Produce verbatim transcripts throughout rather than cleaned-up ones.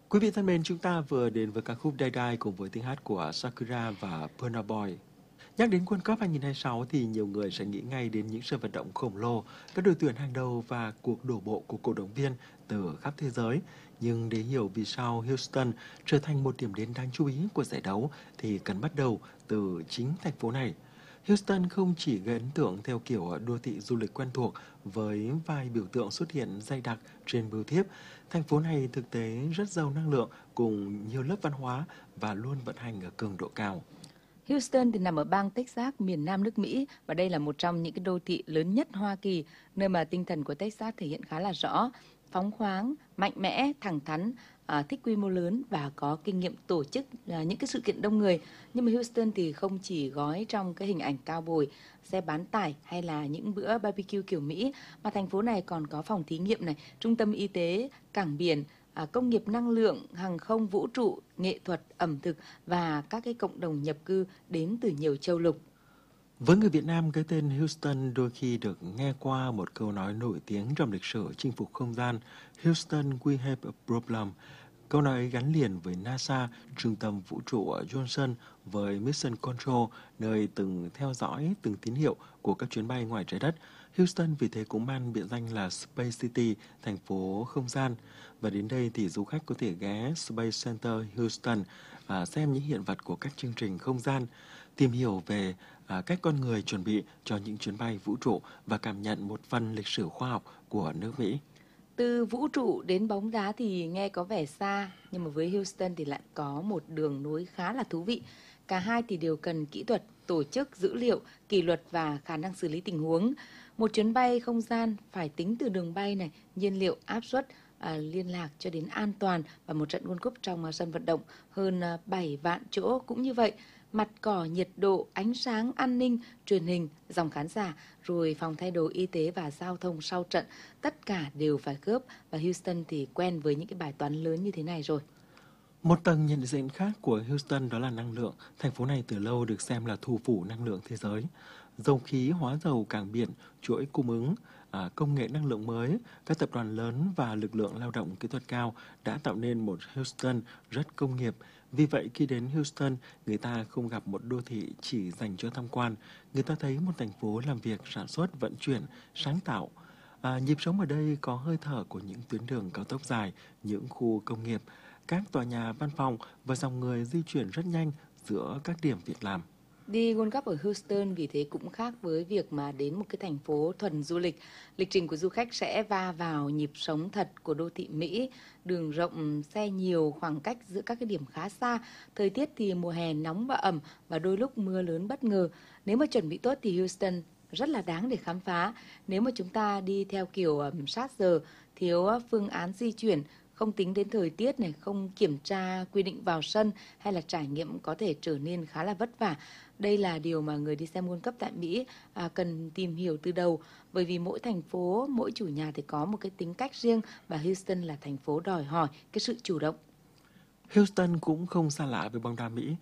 Quý vị thân mến, chúng ta vừa đến với ca khúc Die Die cùng với tiếng hát của Sakura và Burna Boy. Nhắc đến World Cup hai không hai sáu thì nhiều người sẽ nghĩ ngay đến những sân vận động khổng lồ, các đội tuyển hàng đầu và cuộc đổ bộ của cổ động viên từ khắp thế giới. Nhưng để hiểu vì sao Houston trở thành một điểm đến đáng chú ý của giải đấu thì cần bắt đầu từ chính thành phố này. Houston không chỉ gây ấn tượng theo kiểu đô thị du lịch quen thuộc với vài biểu tượng xuất hiện dày đặc trên bưu thiếp, thành phố này thực tế rất giàu năng lượng cùng nhiều lớp văn hóa và luôn vận hành ở cường độ cao. Houston thì nằm ở bang Texas, miền Nam nước Mỹ, và đây là một trong những cái đô thị lớn nhất Hoa Kỳ, nơi mà tinh thần của Texas thể hiện khá là rõ, phóng khoáng, mạnh mẽ, thẳng thắn, à, thích quy mô lớn và có kinh nghiệm tổ chức à, những cái sự kiện đông người. Nhưng mà Houston thì không chỉ gói trong cái hình ảnh cao bồi, xe bán tải hay là những bữa barbecue kiểu Mỹ, mà thành phố này còn có phòng thí nghiệm này, trung tâm y tế, cảng biển, À, công nghiệp năng lượng, hàng không vũ trụ, nghệ thuật, ẩm thực và các cái cộng đồng nhập cư đến từ nhiều châu lục. Với người Việt Nam, cái tên Houston đôi khi được nghe qua một câu nói nổi tiếng trong lịch sử chinh phục không gian: Houston, we have a problem. Câu nói ấy gắn liền với NASA, trung tâm vũ trụ ở Johnson, với Mission Control, nơi từng theo dõi từng tín hiệu của các chuyến bay ngoài trái đất. Houston vì thế cũng mang biệt danh là Space City, thành phố không gian. Và đến đây thì du khách có thể ghé Space Center Houston, à, xem những hiện vật của các chương trình không gian, tìm hiểu về à, cách con người chuẩn bị cho những chuyến bay vũ trụ và cảm nhận một phần lịch sử khoa học của nước Mỹ. Từ vũ trụ đến bóng đá thì nghe có vẻ xa, nhưng mà với Houston thì lại có một đường nối khá là thú vị. Cả hai thì đều cần kỹ thuật, tổ chức, dữ liệu, kỷ luật và khả năng xử lý tình huống. Một chuyến bay không gian phải tính từ đường bay này, nhiên liệu, áp suất, à, liên lạc cho đến an toàn, và một trận World Cup trong à, sân vận động hơn à, bảy vạn chỗ cũng như vậy. Mặt cỏ, nhiệt độ, ánh sáng, an ninh, truyền hình, dòng khán giả, rồi phòng thay đồ y tế và giao thông sau trận, tất cả đều phải khớp, và Houston thì quen với những cái bài toán lớn như thế này rồi. Một tầng nhận diện khác của Houston đó là năng lượng. Thành phố này từ lâu được xem là thủ phủ năng lượng thế giới. Dầu khí, hóa dầu, cảng biển, chuỗi cung ứng, à, công nghệ năng lượng mới, các tập đoàn lớn và lực lượng lao động kỹ thuật cao đã tạo nên một Houston rất công nghiệp. Vì vậy khi đến Houston, người ta không gặp một đô thị chỉ dành cho tham quan. Người ta thấy một thành phố làm việc, sản xuất, vận chuyển, sáng tạo. À, nhịp sống ở đây có hơi thở của những tuyến đường cao tốc dài, những khu công nghiệp, các tòa nhà văn phòng và dòng người di chuyển rất nhanh giữa các điểm việc làm. Đi World Cup ở Houston vì thế cũng khác với việc mà đến một cái thành phố thuần du lịch. Lịch trình của du khách sẽ va vào nhịp sống thật của đô thị Mỹ, đường rộng, xe nhiều, khoảng cách giữa các cái điểm khá xa. Thời tiết thì mùa hè nóng và ẩm và đôi lúc mưa lớn bất ngờ. Nếu mà chuẩn bị tốt thì Houston rất là đáng để khám phá. Nếu mà chúng ta đi theo kiểu um, sát giờ, thiếu phương án di chuyển, không tính đến thời tiết này, không kiểm tra quy định vào sân, hay là trải nghiệm có thể trở nên khá là vất vả. Đây là điều mà người đi xem World Cup tại Mỹ à, cần tìm hiểu từ đầu, bởi vì mỗi thành phố, mỗi chủ nhà thì có một cái tính cách riêng, và Houston là thành phố đòi hỏi cái sự chủ động. Houston cũng không xa lạ với bóng đá Mỹ.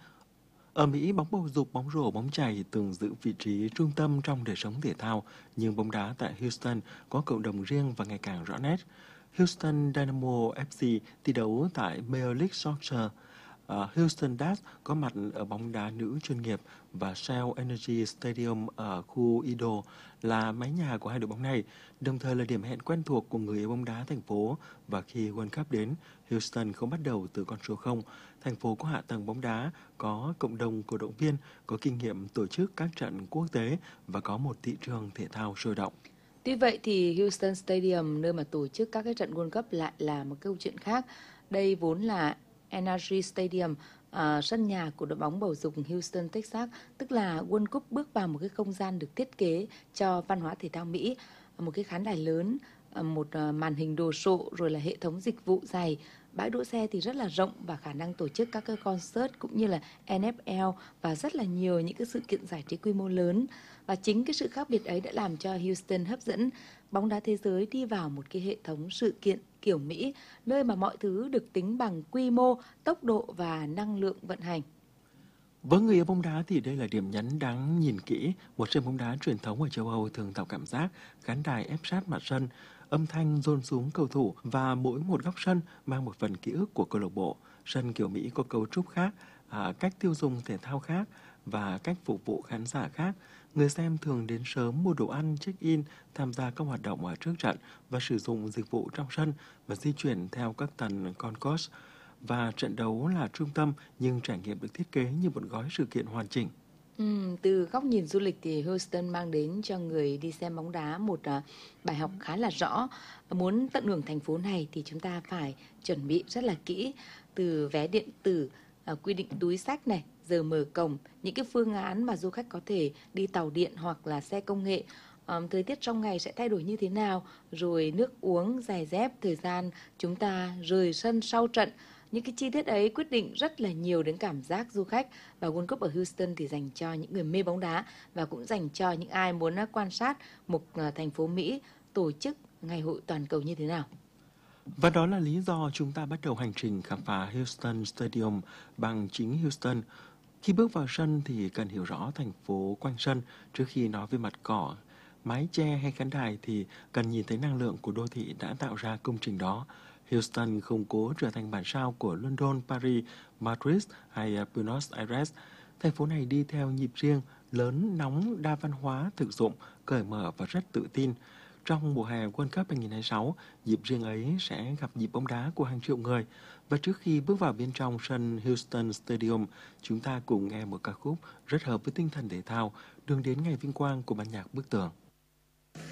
Ở Mỹ, bóng bầu dục, bóng rổ, bóng chày từng giữ vị trí trung tâm trong đời sống thể thao, nhưng bóng đá tại Houston có cộng đồng riêng và ngày càng rõ nét. Houston Dynamo ép xê thi đấu tại Major League Soccer. Uh, Houston Dats có mặt ở bóng đá nữ chuyên nghiệp, và Shell Energy Stadium ở khu Ido là mái nhà của hai đội bóng này, đồng thời là điểm hẹn quen thuộc của người yêu bóng đá thành phố. Và khi World Cup đến, Houston không bắt đầu từ con số không. Thành phố có hạ tầng bóng đá, có cộng đồng cổ động viên, có kinh nghiệm tổ chức các trận quốc tế và có một thị trường thể thao sôi động. Tuy vậy thì Houston Stadium, nơi mà tổ chức các cái trận World Cup, lại là một câu chuyện khác. Đây vốn là Energy Stadium, à, sân nhà của đội bóng bầu dục Houston, Texas, tức là World Cup bước vào một cái không gian được thiết kế cho văn hóa thể thao Mỹ, một cái khán đài lớn, một màn hình đồ sộ, rồi là hệ thống dịch vụ dày, bãi đỗ xe thì rất là rộng và khả năng tổ chức các cái concert cũng như là en ép lờ và rất là nhiều những cái sự kiện giải trí quy mô lớn. Và chính cái sự khác biệt ấy đã làm cho Houston hấp dẫn bóng đá thế giới đi vào một cái hệ thống sự kiện kiểu Mỹ, nơi mà mọi thứ được tính bằng quy mô, tốc độ và năng lượng vận hành. Với người yêu bóng đá thì đây là điểm nhấn đáng nhìn kỹ. Một sân bóng đá truyền thống ở châu Âu thường tạo cảm giác khán đài ép sát mặt sân. Âm thanh dồn xuống cầu thủ và mỗi một góc sân mang một phần ký ức của câu lạc bộ. Sân kiểu Mỹ có cấu trúc khác, à, cách tiêu dùng thể thao khác và cách phục vụ khán giả khác. Người xem thường đến sớm mua đồ ăn, check-in, tham gia các hoạt động ở trước trận và sử dụng dịch vụ trong sân và di chuyển theo các tầng concourse. Và trận đấu là trung tâm nhưng trải nghiệm được thiết kế như một gói sự kiện hoàn chỉnh. Ừm, từ góc nhìn du lịch thì Houston mang đến cho người đi xem bóng đá một à, bài học khá là rõ. Muốn tận hưởng thành phố này thì chúng ta phải chuẩn bị rất là kỹ, từ vé điện tử, à, quy định túi xách này, giờ mở cổng, những cái phương án mà du khách có thể đi tàu điện hoặc là xe công nghệ. Ờm, thời tiết trong ngày sẽ thay đổi như thế nào, rồi nước uống, giày dép, thời gian chúng ta rời sân sau trận. Những cái chi tiết ấy quyết định rất là nhiều đến cảm giác du khách, và World Cup ở Houston thì dành cho những người mê bóng đá và cũng dành cho những ai muốn à, quan sát một à, thành phố Mỹ tổ chức ngày hội toàn cầu như thế nào. Và đó là lý do chúng ta bắt đầu hành trình khám phá Houston Stadium bằng chính Houston. Khi bước vào sân thì cần hiểu rõ thành phố quanh sân. Trước khi nói về mặt cỏ, mái che hay khán đài thì cần nhìn thấy năng lượng của đô thị đã tạo ra công trình đó. Houston không cố trở thành bản sao của London, Paris, Madrid hay Buenos Aires. Thành phố này đi theo nhịp riêng, lớn, nóng, đa văn hóa, thực dụng, cởi mở và rất tự tin. Trong mùa hè World Cup hai không không sáu, nhịp riêng ấy sẽ gặp nhịp bóng đá của hàng triệu người. Và trước khi bước vào bên trong sân Houston Stadium, chúng ta cùng nghe một ca khúc rất hợp với tinh thần thể thao, Đường đến ngày vinh quang của ban nhạc Bức Tường.